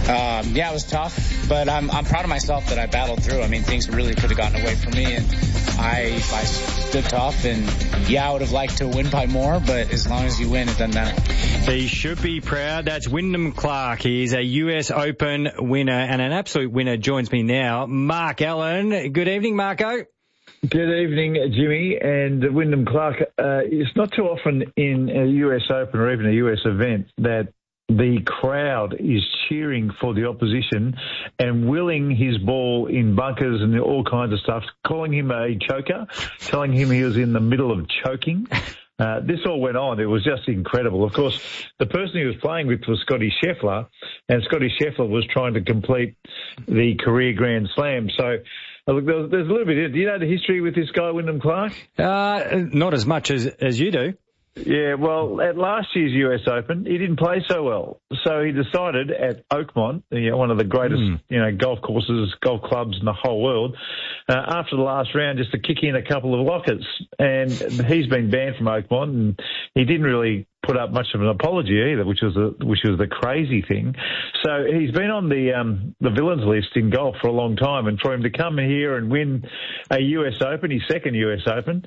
Yeah, it was tough, but I'm proud of myself that I battled through. I mean, things really could have gotten away from me, and I stood tough, and yeah, I would have liked to win by more, but as long as you win, it doesn't matter. He should be proud. That's Wyndham Clark. He's a US Open winner and an absolute winner. Joins me now, Mark Allen. Good evening, Marco. Good evening, Jimmy. And Wyndham Clark, it's not too often in a US Open or even a US event that the crowd is cheering for the opposition and willing his ball in bunkers and all kinds of stuff, calling him a choker, telling him he was in the middle of choking. This all went on. It was just incredible. Of course, the person he was playing with was Scotty Scheffler, and Scotty Scheffler was trying to complete the career Grand Slam. So look, there's a little bit. Do you know the history with this guy, Wyndham Clark? Not as much as you do. Yeah, well, at last year's US Open, he didn't play so well. So he decided at Oakmont, one of the greatest, golf courses, golf clubs in the whole world, after the last round, just to kick in a couple of lockers. And he's been banned from Oakmont, and he didn't really put up much of an apology either, which was the crazy thing. So he's been on the villains list in golf for a long time, and for him to come here and win a US Open, his second US Open,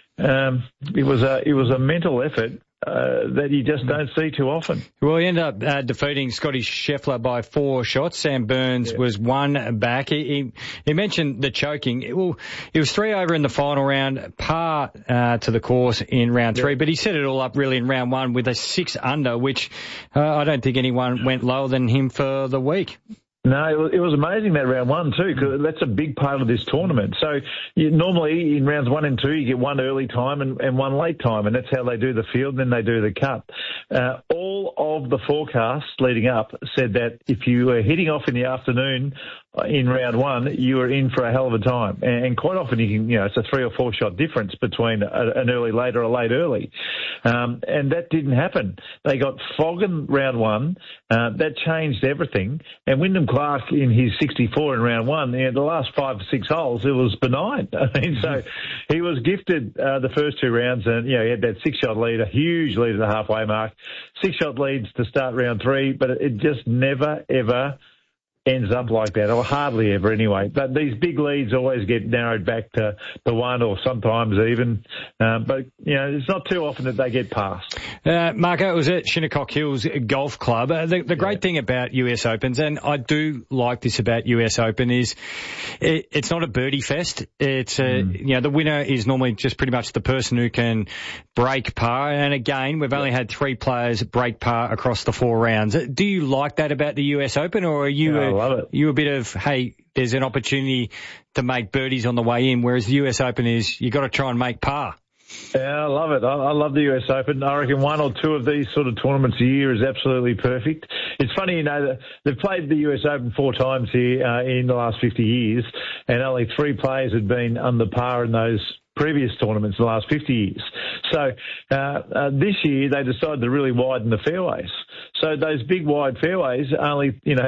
it was a mental effort that you just don't see too often. Well, he ended up defeating Scotty Scheffler by 4 shots. Sam Burns was 1 back. He mentioned the choking. Well, he was 3 over in the final round, par to the course in round 3, but he set it all up really in round 1 with a 6 under, which I don't think anyone went lower than him for the week. No, it was amazing that round 1 too, because that's a big part of this tournament. So normally in rounds 1 and 2, you get 1 early time and 1 late time, and that's how they do the field, and then they do the cut. All of the forecasts leading up said that if you were hitting off in the afternoon in round 1, you were in for a hell of a time. And quite often you can, it's a 3 or 4 shot difference between an early late or a late early. And that didn't happen. They got fog in round 1. That changed everything. And Wyndham Clark in his 64 in round 1, the last 5 or 6 holes, it was benign. I mean, so he was gifted the first 2 rounds, and he had that 6-shot lead, a huge lead at the halfway mark, 6-shot leads to start round 3, but it just never ever ends up like that, or hardly ever anyway. But these big leads always get narrowed back to the 1 or sometimes even. But, it's not too often that they get past. Marco, it was at Shinnecock Hills Golf Club. The great thing about US Opens, and I do like this about US Open, is it's not a birdie fest. It's, the winner is normally just pretty much the person who can break par. And again, we've only had 3 players break par across the 4 rounds. Do you like that about the US Open, or are you I love it. You a bit of, hey, there's an opportunity to make birdies on the way in, whereas the US Open is you got to try and make par? Yeah, I love it. I love the US Open. I reckon 1 or 2 of these sort of tournaments a year is absolutely perfect. It's funny, that they've played the US Open 4 times here in the last 50 years, and only 3 players had been under par in those previous tournaments in the last 50 years. So this year they decided to really widen the fairways. So those big wide fairways, only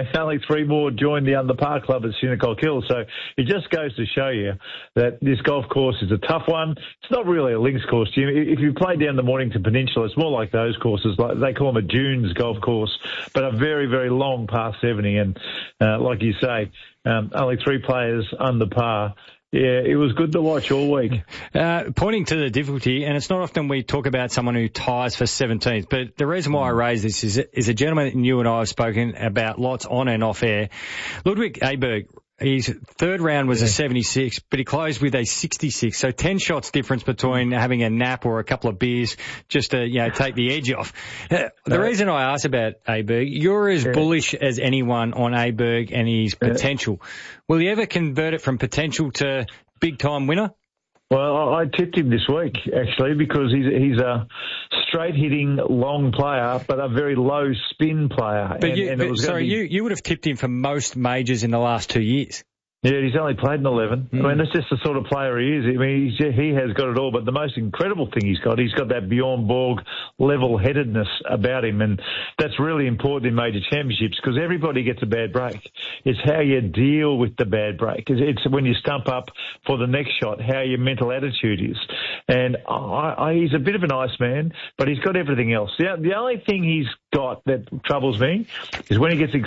3 more joined the under par club at Shinnecock Hills. So it just goes to show you that this golf course is a tough one. It's not really a links course, Jim. If you play down the Mornington Peninsula, it's more like those courses. Like they call them a dunes golf course, but a very, very long par 70. And like you say, only 3 players under par. Yeah, it was good to watch all week. Pointing to the difficulty, and it's not often we talk about someone who ties for 17th, but the reason why I raise this is a gentleman that you and I have spoken about lots on and off air. Ludwig Aberg, his 3rd round was a 76, but he closed with a 66. So 10 shots difference between having a nap or a couple of beers just to, take the edge off. The reason I ask about Aberg, you're as bullish as anyone on Aberg and his potential. Will he ever convert it from potential to big-time winner? Well, I tipped him this week, actually, because he's a straight-hitting, long player, but a very low-spin player. But you would have tipped him for most majors in the last 2 years. Yeah, he's only played in 11. I mean, that's just the sort of player he is. I mean, he has got it all, but the most incredible thing he's got that Bjorn Borg level-headedness about him, and that's really important in major championships because everybody gets a bad break. It's how you deal with the bad break. It's when you stump up for the next shot, how your mental attitude is. And he's a bit of an Iceman, but he's got everything else. The only thing he's got that troubles me is when he gets